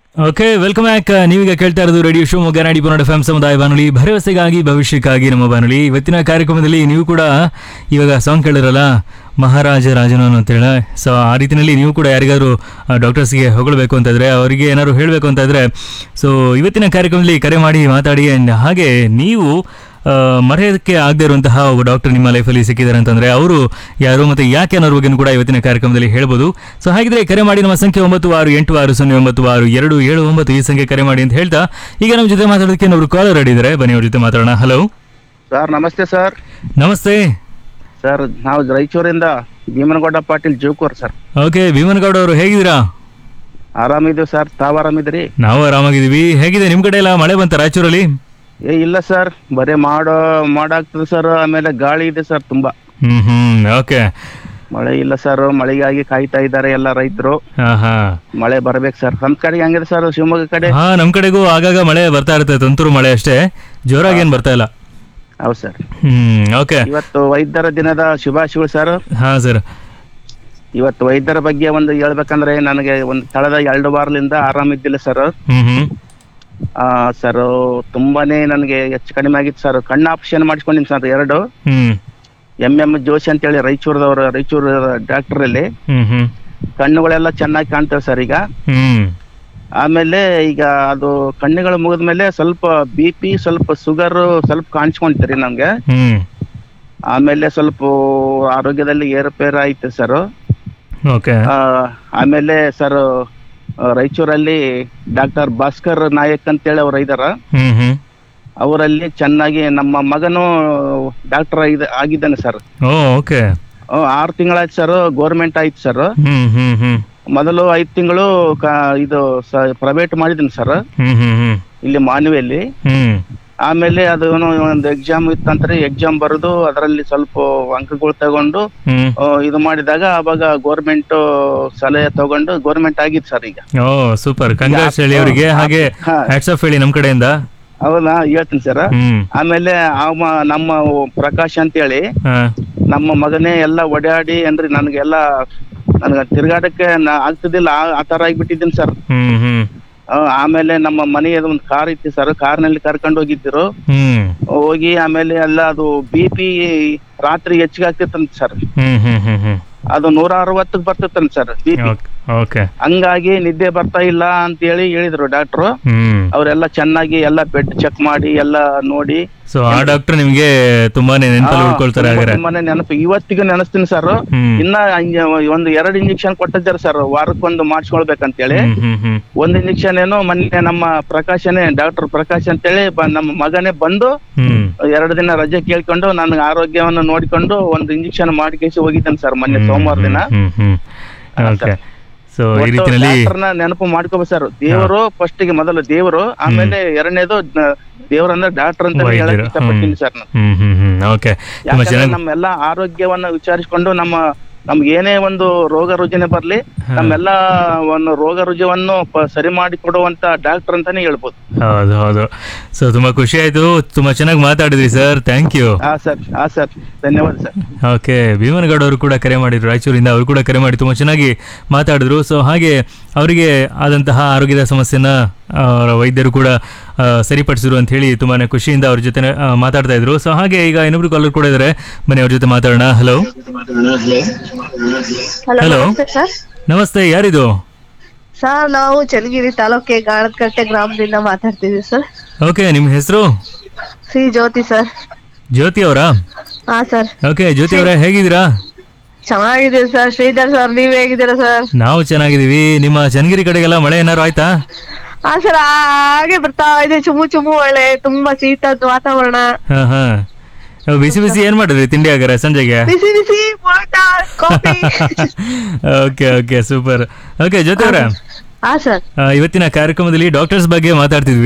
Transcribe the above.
Okay, welcome back. ನೀವೀಗ ಕೇಳ್ತಾ ಇರೋದು ರೇಡಿಯೋ ಶಿವಮೊಗ್ಗ 90.1 FM ಸಮುದಾಯ ಬಾನುಲಿ, ಭರವಸೆಗಾಗಿ ಭವಿಷ್ಯಕ್ಕಾಗಿ ನಮ್ಮ ಬಾನುಲಿ. ಇವತ್ತಿನ ಕಾರ್ಯಕ್ರಮದಲ್ಲಿ ನೀವು ಕೂಡ ಇವಾಗ ಸಾಂಗ್ ಕೇಳಿರಲ್ಲ, ಮಹಾರಾಜ ರಾಜನು ಅಂತೇಳಿ. ಸೊ ಆ ರೀತಿಯಲ್ಲಿ ನೀವು ಕೂಡ ಯಾರಿಗಾದ್ರು ಡಾಕ್ಟರ್ಸ್ಗೆ ಹೊಗಳಬೇಕು ಅಂತಾದರೆ, ಅವರಿಗೆ ಏನಾದ್ರು ಹೇಳಬೇಕು ಅಂತಾದರೆ, ಸೊ ಇವತ್ತಿನ ಕಾರ್ಯಕ್ರಮದಲ್ಲಿ ಕರೆ ಮಾಡಿ ಮಾತಾಡಿ. ಆ್ಯಂಡ್ ಹಾಗೆ ನೀವು ಮರೆಯೋದಕ್ಕೆ ಆಗದೆ ಇರುವಂತಹ ಒಬ್ಬ ಡಾಕ್ಟರ್ ನಿಮ್ಮ ಲೈಫಲ್ಲಿ ಸಿಕ್ಕಿದ್ದಾರೆ ಅಂತಂದರೆ ಅವರು ಯಾರು ಮತ್ತು ಯಾಕೆ ಅನ್ನೋರ ಬಗ್ಗೆನೂ ಕೂಡ ಇವತ್ತಿನ ಕಾರ್ಯಕ್ರಮದಲ್ಲಿ ಹೇಳ್ಬೋದು. ಸೊ ಹಾಗಿದ್ರೆ ಕರೆ ಮಾಡಿ, ನಮ್ಮ ಸಂಖ್ಯೆ 9686099279 ಈ ಸಂಖ್ಯೆ ಕರೆ ಮಾಡಿ ಅಂತ ಹೇಳ್ತಾ, ಈಗ ನಮ್ಮ ಜೊತೆ ಮಾತಾಡೋದಕ್ಕೆ ಇನ್ನೊಬ್ರು ಕಾಲರ್ ರೆಡಿ ಇದ್ದಾರೆ. ಬನ್ನಿ ಅವ್ರ ಜೊತೆ ಮಾತಾಡೋಣ. ಹಲೋ ಸರ್, ನಮಸ್ತೆ ಸರ್. ನಮಸ್ತೆ ಸರ್, ನಾವು ರಾಯಚೂರಿಂದ ಭೀಮನಗೌಡ ಪಾಟೀಲ್ ಜೋಕೂರ್ ಸರ್. ಓಕೆ, ಭೀಮನಗೌಡ ಅವರು ಹೇಗಿದ್ದೀರಾ? ಆರಾಮಿದ್ದೀವಿ ಸರ್, ತಾವು ಆರಾಮಿದ್ರಿ? ನಾವು ಆರಾಮಾಗಿದ್ದೀವಿ. ಹೇಗಿದೆ ನಿಮ್ಮ ಕಡೆ ಎಲ್ಲ ಮಳೆ ಬಂತ ರಾಯಚೂರಲ್ಲಿ? ಇಲ್ಲ ಸರ್, ಬರೇ ಮಾಡಾಗ್ತದೆ ಸರ್. ಆಮೇಲೆ ಗಾಳಿ ಇದೆ ಸರ್ ತುಂಬಾ. ಓಕೆ, ಮಳೆ ಇಲ್ಲ ಸರ್. ಮಳೆಗಾಗಿ ಕಾಯ್ತಾ ಇದ್ದಾರೆ ಎಲ್ಲ ರೈತರು. ಮಳೆ ಬರ್ಬೇಕು ಸರ್. ನಮ್ ಕಡೆಗೆ ಹಂಗಿದೆ ಸರ್, ಶಿವಮೊಗ್ಗ ಕಡೆ? ನಮ್ ಕಡೆಗೂ ಆಗಾಗ ಮಳೆ ಬರ್ತಾ ಇರುತ್ತೆ, ತುಂತುರು ಮಳೆ ಅಷ್ಟೇ, ಜೋರಾಗಿ ಏನ್ ಬರ್ತಾ ಇಲ್ಲ. ಹೌದು ಸರ್. ಓಕೆ, ಇವತ್ತು ವೈದ್ಯರ ದಿನದ ಶುಭಾಶಯಗಳು ಸರ್. ಹಾ ಸರ್. ಇವತ್ತು ವೈದ್ಯರ ಬಗ್ಗೆ ಒಂದು ಹೇಳ್ಬೇಕಂದ್ರೆ, ನನಗೆ ಒಂದು ಕಳೆದ 2 ವಾರದಿಂದ ಆರಾಮಿದ್ದಿಲ್ಲ ಸರ್. ಸರ್, ತುಂಬಾನೇ ನನಗೆ ಹೆಚ್ಚು ಕಡಿಮೆ ಆಗಿತ್ತು ಸರ್. ಕಣ್ಣು ಆಪರೇಷನ್ ಮಾಡಿಸ್ಕೊಂಡಿನಿ ಸರ್ 2. ಎಂ ಜೋಶಿ ಅಂತೇಳಿ ರಾಯಚೂರು ಡಾಕ್ಟರ್ ಅಲ್ಲಿ. ಕಣ್ಣುಗಳೆಲ್ಲ ಚೆನ್ನಾಗಿ ಕಾಣ್ತವೆ ಸರ್ ಈಗ. ಆಮೇಲೆ ಈಗ ಅದು ಕಣ್ಣುಗಳು ಮುಗಿದ್ಮೇಲೆ ಸ್ವಲ್ಪ BP, ಸ್ವಲ್ಪ ಶುಗರ್ ಸ್ವಲ್ಪ ಕಾಣಿಸ್ಕೊಂತೀರಿ ನಮ್ಗೆ. ಆಮೇಲೆ ಸ್ವಲ್ಪ ಆರೋಗ್ಯದಲ್ಲಿ ಏರುಪೇರು ಆಯ್ತು ಸರ್. ಆಮೇಲೆ ಸರ್, ರಾಯಚೂರಲ್ಲಿ ಡಾಕ್ಟರ್ ಭಾಸ್ಕರ್ ನಾಯಕ್ ಅಂತೇಳಿ ಅವ್ರು ಇದಾರ. ಅವರಲ್ಲಿ ಚೆನ್ನಾಗಿ ನಮ್ಮ ಮಗನು ಡಾಕ್ಟರ್ ಆಗಿದ್ದಾನೆ ಸರ್. 6 ತಿಂಗಳಾಯ್ತು ಸರ್. ಗೌರ್ಮೆಂಟ್ ಆಯ್ತು ಸರ್. ಮೊದಲು 5 ತಿಂಗಳು ಇದು ಪ್ರೈವೇಟ್ ಮಾಡಿದ್ದೀನಿ ಸರ್, ಇಲ್ಲಿ ಮಾನ್ವಿಯಲ್ಲಿ. ಆಮೇಲೆ ಅದು ಒಂದು ಎಕ್ಸಾಮ್ ಇತ್ತಂತ್ರಿ, ಎಕ್ಸಾಮ್ ಬರೆದು ಅದರಲ್ಲಿ ಸ್ವಲ್ಪ ಅಂಕಗಳು ತಗೊಂಡು ಇದು ಮಾಡಿದಾಗ ಅವಾಗ ಗೌರ್ಮೆಂಟ್ ಸಲಹೆ ತಗೊಂಡು ಗೌರ್ಮೆಂಟ್ ಆಗಿತ್ತು ಸರ್ ಈಗ. ಸೂಪರ್, ಕಂಗ್ರಾಟ್ಸ್ ಹೇಳಿ ಅವರಿಗೆ. ಹಾಗೆ ಹ್ಯಾಟ್ಸ್ ಆಫ್ ಹೇಳಿ ನಮ್ಮ ಕಡೆಯಿಂದ. ಹೌದಾ, ಹೇಳ್ತೀನಿ ಸರ್. ಆಮೇಲೆ ನಮ್ಮ ಪ್ರಕಾಶ್ ಅಂತೇಳಿ ನಮ್ಮ ಮಗನೇ ಎಲ್ಲ ಓಡಾಡಿ ಅಂದ್ರೆ ನನಗೆ ತಿರ್ಗಾಟಕ್ಕೆ ಆಗ್ತದಿಲ್ಲ, ಆ ತರ ಆಗಿಬಿಟ್ಟಿದ್ದೀನಿ ಸರ್. ಆಮೇಲೆ ನಮ್ಮ ಮನೆಯದ ಒಂದು ಕಾರ್ ಇತ್ತು ಸರ್, ಕಾರ್ನಲ್ಲಿ ಕರ್ಕೊಂಡು ಹೋಗಿದ್ರು. ಹೋಗಿ ಆಮೇಲೆ ಎಲ್ಲ ಅದು BP ರಾತ್ರಿ ಹೆಚ್ಚಿಗೆ ಆಗ್ತಿತ್ತಂತ ಸರ್. ಅದು 160ಕ್ಕೆ ಬರ್ತಿತ್ತಂತ ಸರ್ BP. ಹಂಗಾಗಿ ನಿದ್ದೆ ಬರ್ತಾ ಇಲ್ಲ ಅಂತ ಹೇಳಿದ್ರು ಡಾಕ್ಟ್ರು. ಅವರೆಲ್ಲ ಚೆನ್ನಾಗಿ ಎಲ್ಲ ಬೆಡ್ ಚೆಕ್ ಮಾಡಿ ಎಲ್ಲ ನೋಡಿ. ಸೊ ಆ ಡಾಕ್ಟರ್ ನಿಮ್ಗೆ ತುಂಬಾನೇ ನೆನಪಲ್ಲಿ ಉಳ್ಕೊಳ್ತಾರೆ. ತುಂಬಾನೇ ನೆನಪು, ಇವತ್ತಿಗೂ ನೆನಸ್ತೀನಿ ಸರ್. ಇನ್ನ ಒಂದು 2 ಇಂಜೆಕ್ಷನ್ ಕೊಟ್ಟಿದ್ದಾರೆ ಸರ್, ವಾರಕ್ಕೊಂದು ಮಾಡಿಸ್ಕೊಳ್ಬೇಕಂತೇಳಿ. 1 ಇಂಜೆಕ್ಷನ್ ಏನೋ ಮೊನ್ನೆ ನಮ್ಮ ಪ್ರಕಾಶನೇ, ಡಾಕ್ಟರ್ ಪ್ರಕಾಶ್ ಅಂತೇಳಿ ನಮ್ಮ ಮಗನೇ ಬಂದು 2 ದಿನ ರಜೆ ಕೇಳ್ಕೊಂಡು ನನಗೆ ಆರೋಗ್ಯವನ್ನು ನೋಡಿಕೊಂಡು 1 ಇಂಜೆಕ್ಷನ್ ಮಾಡಿಕೇಸಿ ಹೋಗಿದ್ದಾನೆ ಸರ್ ಮೊನ್ನೆ ಸೋಮವಾರ ದಿನ. ಸೊ ಈ ರೀತಿಯಲ್ಲಿ ನೆನಪು ಮಾಡ್ಕೋಬೇಕು ಸರ್. ದೇವರು ಫಸ್ಟ್ ಗೆ, ಮೊದಲು ದೇವರು, ಆಮೇಲೆ 2ನೇದು ದೇವರಂದ್ರೆ ಡಾಕ್ಟರ್ ಅಂತ ಹೇಳಕ್ ಇಷ್ಟಪಡ್ತೀನಿ ಸರ್ ನಾನು. ಯಾಕಂದ್ರೆ ನಮ್ಮೆಲ್ಲ ಆರೋಗ್ಯವನ್ನ ವಿಚಾರಿಸಿಕೊಂಡು ನಮ್ಗೆ ಏನೇ ಒಂದು ರೋಗ ರುಜಿನ ಬರ್ಲಿ, ನಮ್ಮೆಲ್ಲ ಒಂದು ರೋಗ ರುಜಿನವನ್ನು ಸರಿ ಮಾಡಿ ಕೊಡುವಂತ ಡಾಕ್ಟರ್ ಅಂತಾನೆ ಹೇಳ್ಬೋದು. ಹೌದು. ಸೊ ತುಂಬಾ ಖುಷಿ ಆಯ್ತು, ತುಂಬಾ ಚೆನ್ನಾಗಿ ಮಾತಾಡಿದ್ರಿ ಸರ್. Thank you. ಸರ್, ಧನ್ಯವಾದ ಸರ್. ಓಕೆ, ಭೀಮನಗೌಡ ಅವರು ಕೂಡ ಕರೆ ಮಾಡಿದ್ರು ರಾಯಚೂರಿಂದ. ಅವರು ಕೂಡ ಕರೆ ಮಾಡಿ ತುಂಬಾ ಚೆನ್ನಾಗಿ ಮಾತಾಡಿದ್ರು. ಸೊ ಹಾಗೆ ಅವರಿಗೆ ಆದಂತಹ ಆರೋಗ್ಯದ ಸಮಸ್ಯೆನ ಅವರ ವೈದ್ಯರು ಕೂಡ ಸರಿಪಡಿಸಿದ್ರು ಅಂತ ಹೇಳಿ ತುಂಬಾನೇ ಖುಷಿಯಿಂದ ಅವ್ರ ಜೊತೆ ಮಾತಾಡ್ತಾ ಇದ್ರು. ಸೊ ಹಾಗೆ ಈಗ ಇನ್ನೊಬ್ರು ಕಾಲರ್ ಕೂಡ ಇದ್ದಾರೆ, ಬನ್ನಿ ಅವ್ರ ಜೊತೆ ಮಾತಾಡೋಣ. ಹಲೋ ನಮಸ್ತೆ, ಯಾರಿದು? ಸರ್, ನಾವು ಚನ್ನಗಿರಿ ತಾಲೂಕೆ ಗಾಳದಕಟ್ಟೆ ಗ್ರಾಮದಿಂದ ಮಾತಾಡ್ತಿದ್ವಿ ಸರ್. ಓಕೆ, ನಿಮ್ಮ ಹೆಸರು? ಸಿ ಜ್ಯೋತಿ ಸರ್. ಜ್ಯೋತಿ ಅವರಾ? ಹಾ ಸರ್. ಓಕೆ, ಜ್ಯೋತಿ ಅವರೇ ಹೇಗಿದ್ದೀರಾ? ಚೆನ್ನಾಗಿದ್ದೀವಿ ಸರ್. ಶ್ರೀಧರ್ ಸರ್, ನೀವ್ ಹೇಗಿದ್ದೀರಾ ಸರ್? ನಾವು ಚೆನ್ನಾಗಿದ್ದೀವಿ. ನಿಮ್ಮ ಚನ್ನಗಿರಿ ಕಡೆಗೆಲ್ಲ ಮಳೆ ಏನಾರು ಆಯ್ತಾ? ಹಾ ಸರ್, ಹಾಗೆ ಬರ್ತಾ ಇದೆ, ಚುಮು ಮಳೆ, ತುಂಬಾ ಶೀತದ ವಾತಾವರಣ. ಬಿಸಿ ಏನ್ ಮಾಡಿದ್ರಿ ತಿಂಡಿ ಹಾಗಾರೆ ಸಂಜೆಗೆ? ಬಿಸಿ paratha, coffee. Okay, super. Okay ಜ್ಯೋತಿ ಅವರೇ, ಹಾ ಸರ್, ಇವತ್ತಿನ ಕಾರ್ಯಕ್ರಮದಲ್ಲಿ ಡಾಕ್ಟರ್ಸ್ ಬಗ್ಗೆ ಮಾತಾಡ್ತಿದ್ವಿ.